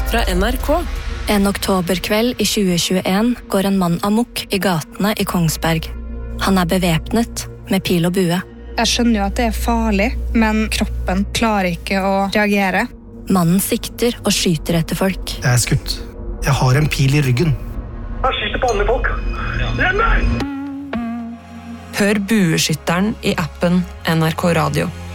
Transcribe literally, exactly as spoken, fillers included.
fra N R K. En oktoberkveld i tjue tjueen går en mann amok i gatene i Kongsberg. Han er bevæpnet med pil og bue. Jeg skjønner jo at det er farlig, men kroppen klarer ikke å reagere. Mannen sikter og skyter etter folk. Jeg er skutt. Jeg har en pil i ryggen. Jeg skyter på andre folk. Rem meg! Hør Bueskytteren i appen N R K Radio.